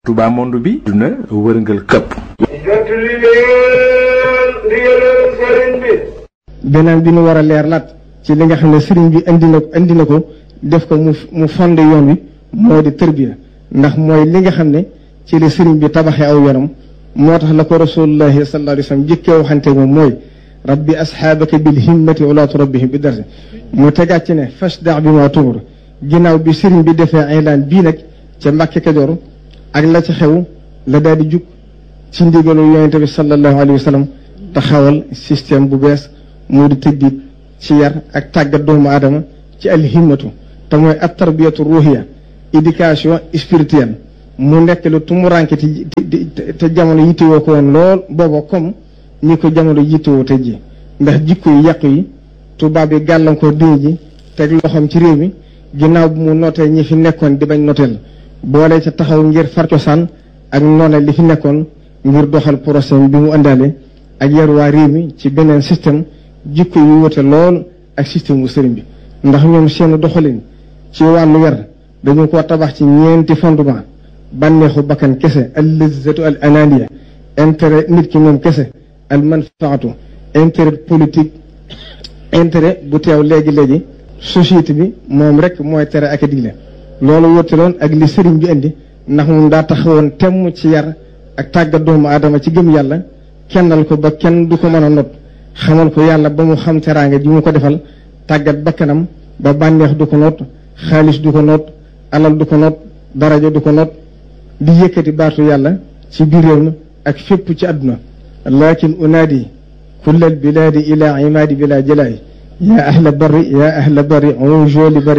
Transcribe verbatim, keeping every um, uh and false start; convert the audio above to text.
Touba monde bi duna wërngal këpp. jottali leen ndigalal sëriñ bi. beneen bi nu war a leer laat ci li nga xam ne sëriñ bi indi na indi na ko def ko mu mu fondé yoon wi moo di tërbiya ndax mooy li nga xam ne ci la sëriñ bi tabaxee aw yoonam moo tax la ko rasulullahi sallallahu alayhi wa sallam jëkkee waxante moom mooy rabbi asxaabaka bil himmati ulaatu rabbihim bi darsi mu tegaat ci ne fashda' bi ma tu'mar ginnaaw bi sëriñ bi defee aylaan bii nag ca Mbàkke Kajoor ak la ci xew la daal di jug ci ndigalu yonente bi sallallahu alayhi wa sallam taxawal système bu bees moo di tëddiit ci yar ak tàggat doomu aadama ci alhimmatu te mooy at tarbiyatu ruhiya éducation spirituelle mu nekk lu tumuranke te te jamono yittewoo ko woon lool booba comme ñi ko jamono yittewoo te ji ndax jikko yi yàqu yi tubaab yi gàllankoor diine ji teg loxoom ci réew mi ginnaaw bu mu nootee ñi fi nekkoon di bañ noteel boole ca taxaw ngir far cosaan ak noone li fi nekkoon ngir doxal procès bi mu àndaale ak yar waa réew mi ci beneen système jikko yu wute lool ak système bu sëriñ bi ndax ñoom seen doxalin ci wàllu yar dañu ko tabax ci ñeenti fondement bànneexu bakkan kese al lizzatu al ananiya intérêt nit ki moom kese al manfaatu intérêt politique intérêt bu teew léegi-léegi société bi moom rek mooy tere ak a digle loolu wóoteloon ak li sëriñ bi indi ndax moom daa taxawoon temm ci yar ak tàggat doomu aadama ci gëm yàlla kennal ko ba kenn du ko mën a not xamal ko yàlla ba mu xam teraanga ji mu ko defal tàggat bakkanam ba bànneex du ko noot xaalis du ko noot alal du ko noot daraja du ko noot di yëkkati baatu yàlla ci biir réew mi ak fépp ci àdduna lakin unaadi kullal bilaadi ila imaadi bila jalaay yaa ahla barri yaa ahla barri on joli barri